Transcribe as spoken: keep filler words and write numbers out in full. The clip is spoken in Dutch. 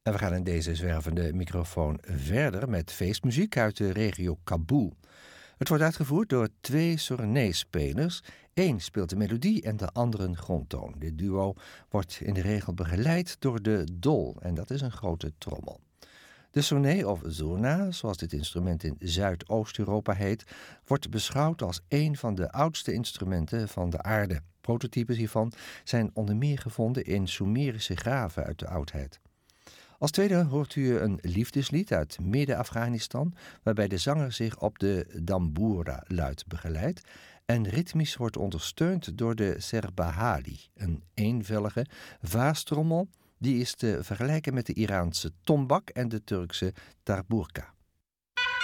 En we gaan in deze zwervende microfoon verder met feestmuziek uit de regio Kabul. Het wordt uitgevoerd door twee Soranese-spelers. Eén speelt de melodie en de andere een grondtoon. Dit duo wordt in de regel begeleid door de dol en dat is een grote trommel. De Soranese of zurna, zoals dit instrument in Zuidoost-Europa heet, wordt beschouwd als een van de oudste instrumenten van de aarde. Prototypes hiervan zijn onder meer gevonden in Sumerische graven uit de oudheid. Als tweede hoort u een liefdeslied uit Midden-Afghanistan, waarbij de zanger zich op de dambura luid begeleidt en ritmisch wordt ondersteund door de serbahali, een eenvellige vaastrommel die is te vergelijken met de Iraanse tombak en de Turkse tarburka.